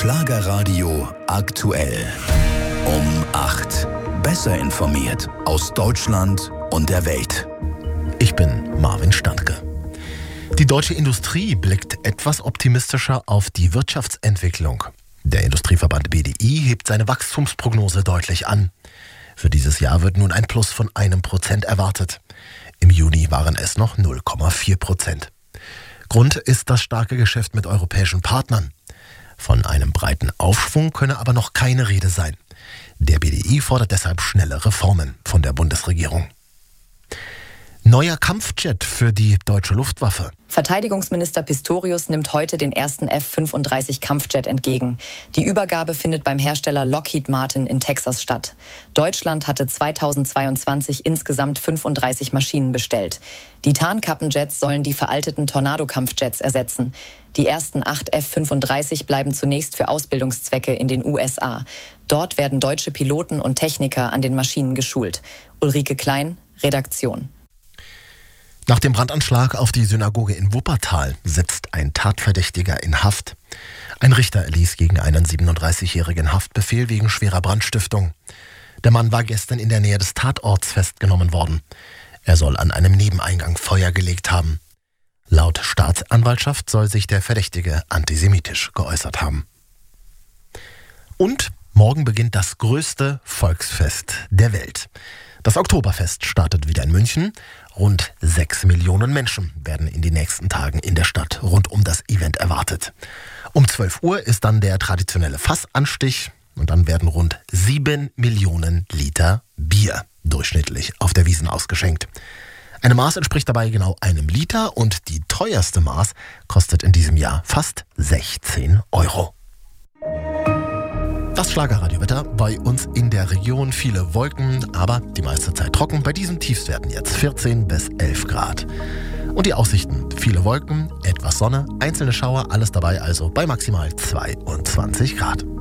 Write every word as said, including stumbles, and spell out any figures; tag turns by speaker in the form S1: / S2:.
S1: Schlagerradio aktuell. Um acht. Besser informiert aus Deutschland und der Welt.
S2: Ich bin Marvin Standke. Die deutsche Industrie blickt etwas optimistischer auf die Wirtschaftsentwicklung. Der Industrieverband B D I hebt seine Wachstumsprognose deutlich an. Für dieses Jahr wird nun ein Plus von einem Prozent erwartet. Im Juni waren es noch null Komma vier Prozent. Grund ist das starke Geschäft mit europäischen Partnern. Von einem breiten Aufschwung könne aber noch keine Rede sein. Der B D I fordert deshalb schnelle Reformen von der Bundesregierung. Neuer Kampfjet für die deutsche Luftwaffe.
S3: Verteidigungsminister Pistorius nimmt heute den ersten F fünfunddreißig Kampfjet entgegen. Die Übergabe findet beim Hersteller Lockheed Martin in Texas statt. Deutschland hatte zweitausendzweiundzwanzig insgesamt fünfunddreißig Maschinen bestellt. Die Tarnkappenjets sollen die veralteten Tornado-Kampfjets ersetzen. Die ersten acht F fünfunddreißig bleiben zunächst für Ausbildungszwecke in den U S A. Dort werden deutsche Piloten und Techniker an den Maschinen geschult. Ulrike Klein, Redaktion.
S2: Nach dem Brandanschlag auf die Synagoge in Wuppertal sitzt ein Tatverdächtiger in Haft. Ein Richter erließ gegen einen siebenunddreißigjährigen Haftbefehl wegen schwerer Brandstiftung. Der Mann war gestern in der Nähe des Tatorts festgenommen worden. Er soll an einem Nebeneingang Feuer gelegt haben. Laut Staatsanwaltschaft soll sich der Verdächtige antisemitisch geäußert haben. Und morgen beginnt das größte Volksfest der Welt. Das Oktoberfest startet wieder in München. Rund sechs Millionen Menschen werden in den nächsten Tagen in der Stadt rund um das Event erwartet. Um zwölf Uhr ist dann der traditionelle Fassanstich und dann werden rund sieben Millionen Liter Bier durchschnittlich auf der Wiesn ausgeschenkt. Eine Maß entspricht dabei genau einem Liter und die teuerste Maß kostet in diesem Jahr fast sechzehn Euro. Das Schlagerradiowetter bei uns in der Region. Viele Wolken, aber die meiste Zeit trocken. Bei diesen Tiefstwerten jetzt vierzehn bis elf Grad. Und die Aussichten, viele Wolken, etwas Sonne, einzelne Schauer, alles dabei also bei maximal zweiundzwanzig Grad.